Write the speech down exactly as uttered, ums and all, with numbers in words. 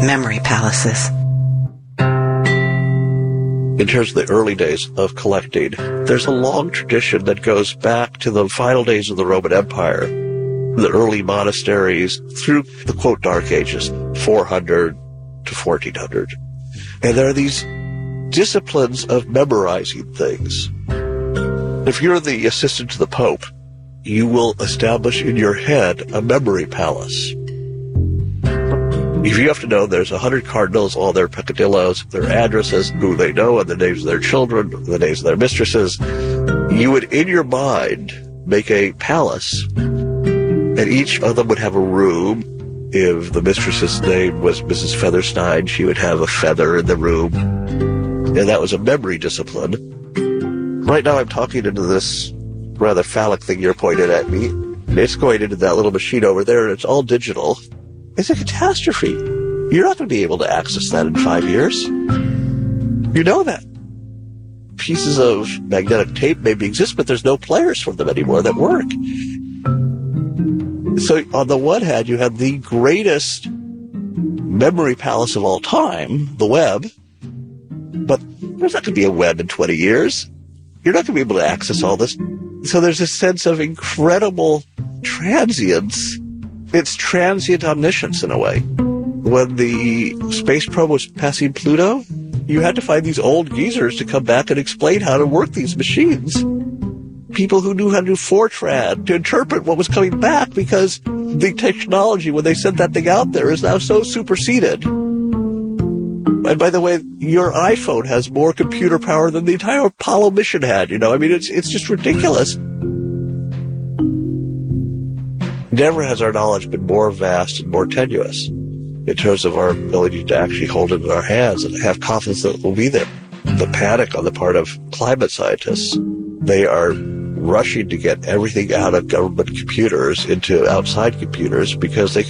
memory palaces. In terms of the early days of collecting, there's a long tradition that goes back to the final days of the Roman Empire, the early monasteries through the, quote, Dark Ages, four hundred to fourteen hundred. And there are these disciplines of memorizing things. If you're the assistant to the Pope, you will establish in your head a memory palace. If you have to know there's a hundred cardinals, all their peccadillos, their addresses, who they know, and the names of their children, the names of their mistresses, you would, in your mind, make a palace, and each of them would have a room. If the mistress's name was Missus Featherstein, she would have a feather in the room, and that was a memory discipline. Right now I'm talking into this rather phallic thing you're pointing at me. It's going into that little machine over there, and it's all digital. It's a catastrophe. You're not going to be able to access that in five years. You know that. Pieces of magnetic tape maybe exist, but there's no players for them anymore that work. So on the one hand, you have the greatest memory palace of all time, the web, but there's not going to be a web in twenty years. You're not going to be able to access all this. So there's a sense of incredible transience. It's transient omniscience in a way. When the space probe was passing Pluto, you had to find these old geezers to come back and explain how to work these machines. People who knew how to do Fortran, to interpret what was coming back, because the technology, when they sent that thing out there, is now so superseded. And by the way, your iPhone has more computer power than the entire Apollo mission had, you know? I mean, it's it's just ridiculous. Never has our knowledge been more vast and more tenuous in terms of our ability to actually hold it in our hands and have confidence that it will be there. The panic on the part of climate scientists, they are rushing to get everything out of government computers into outside computers because they